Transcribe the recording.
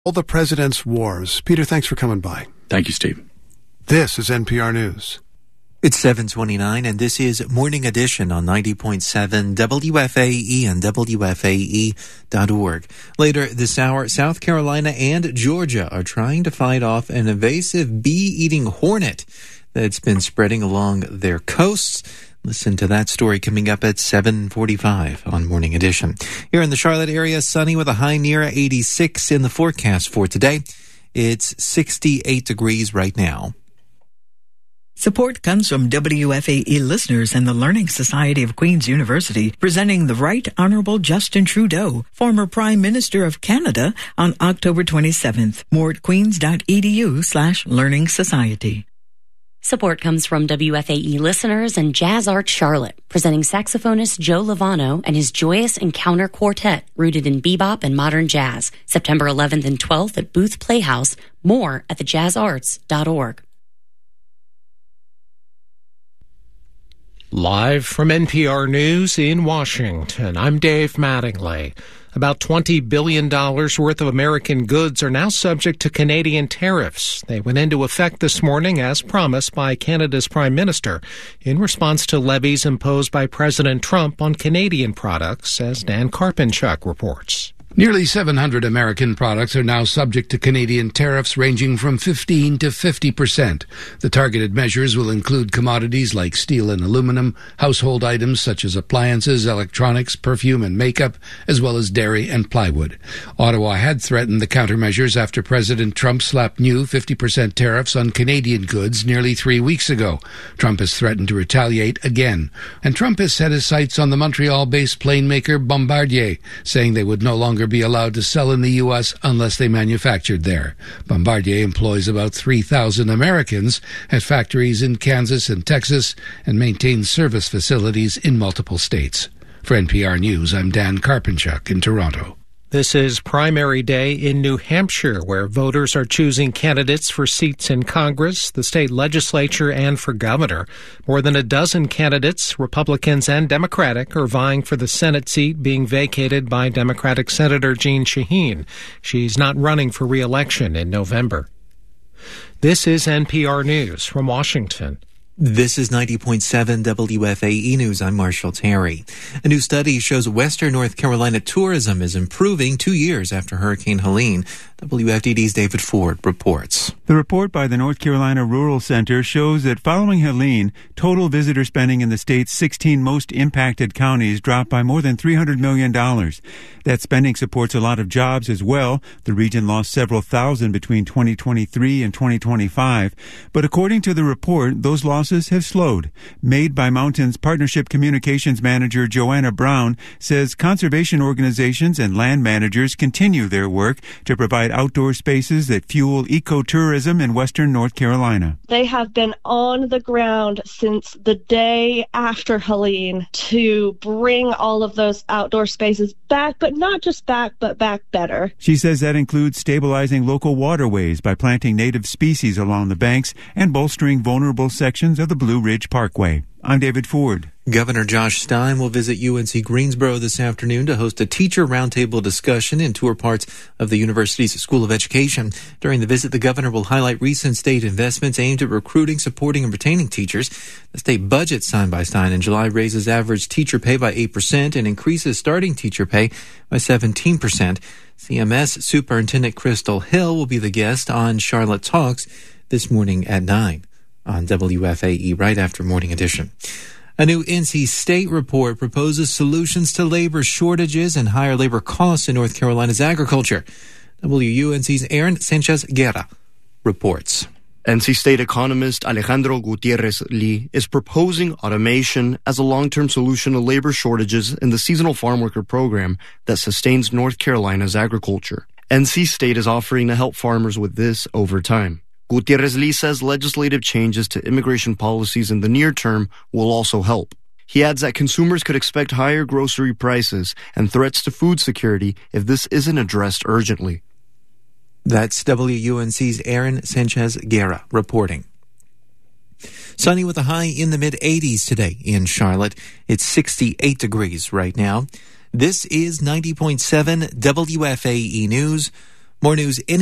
All the President's Wars. Peter, thanks for coming by. Thank you, Steve. This is NPR News. It's 7:29, and this is Morning Edition on 90.7 WFAE and WFAE.org. Later this hour, South Carolina and Georgia are trying to fight off an invasive bee-eating hornet that's been spreading along their coasts. Listen to that story coming up at 7:45 on Morning Edition. Here in the Charlotte area, sunny with a high near 86 in the forecast for today. It's 68 degrees right now. Support comes from WFAE listeners and the Learning Society of Queen's University, presenting the Right Honorable Justin Trudeau, former Prime Minister of Canada, on October 27th. More at queens.edu/Learning Society. Support comes from WFAE listeners and Jazz Art Charlotte, presenting saxophonist Joe Lovano and his Joyous Encounter Quartet, rooted in bebop and modern jazz, September 11th and 12th at Booth Playhouse. More at thejazzarts.org. Live from NPR News in Washington, I'm Dave Mattingly. About $20 billion worth of American goods are now subject to Canadian tariffs. They went into effect this morning as promised by Canada's Prime Minister in response to levies imposed by President Trump on Canadian products, as Dan Karpenchuk reports. Nearly 700 American products are now subject to Canadian tariffs ranging from 15 to 50%. The targeted measures will include commodities like steel and aluminum, household items such as appliances, electronics, perfume and makeup, as well as dairy and plywood. Ottawa had threatened the countermeasures after President Trump slapped new 50% tariffs on Canadian goods nearly 3 weeks ago. Trump has threatened to retaliate again. And Trump has set his sights on the Montreal-based plane maker Bombardier, saying they would no longer be allowed to sell in the U.S. unless they manufactured there. Bombardier employs about 3,000 Americans at factories in Kansas and Texas and maintains service facilities in multiple states. For NPR News, I'm Dan Karpenchuk in Toronto. This is primary day in New Hampshire, where voters are choosing candidates for seats in Congress, the state legislature, and for governor. More than a dozen candidates, Republicans and Democratic, are vying for the Senate seat being vacated by Democratic Senator Jeanne Shaheen. She's not running for re-election in November. This is NPR News from Washington. This is 90.7 WFAE News. I'm Marshall Terry. A new study shows Western North Carolina tourism is improving 2 years after Hurricane Helene. WFDD's David Ford reports. The report by the North Carolina Rural Center shows that following Helene, total visitor spending in the state's 16 most impacted counties dropped by more than $300 million. That spending supports a lot of jobs as well. The region lost several thousand between 2023 and 2025. But according to the report, those losses have slowed. Made by Mountains Partnership Communications Manager Joanna Brown says conservation organizations and land managers continue their work to provide outdoor spaces that fuel ecotourism in western North Carolina. They have been on the ground since the day after Helene to bring all of those outdoor spaces back, but not just back, but back better. She says that includes stabilizing local waterways by planting native species along the banks and bolstering vulnerable sections of the Blue Ridge Parkway. I'm David Ford. Governor Josh Stein will visit UNC Greensboro this afternoon to host a teacher roundtable discussion and tour parts of the university's School of Education. During the visit, the governor will highlight recent state investments aimed at recruiting, supporting, and retaining teachers. The state budget signed by Stein in July raises average teacher pay by 8% and increases starting teacher pay by 17%. CMS Superintendent Crystal Hill will be the guest on Charlotte Talks this morning at 9 on WFAE right after Morning Edition. A new NC State report proposes solutions to labor shortages and higher labor costs in North Carolina's agriculture. WUNC's Aaron Sanchez Guerra reports. NC State economist Alejandro Gutierrez Lee is proposing automation as a long-term solution to labor shortages in the seasonal farm worker program that sustains North Carolina's agriculture. NC State is offering to help farmers with this over time. Gutierrez Lee says legislative changes to immigration policies in the near term will also help. He adds that consumers could expect higher grocery prices and threats to food security if this isn't addressed urgently. That's WUNC's Aaron Sanchez Guerra reporting. Sunny with a high in the mid-80s today in Charlotte. It's 68 degrees right now. This is 90.7 WFAE News. More news in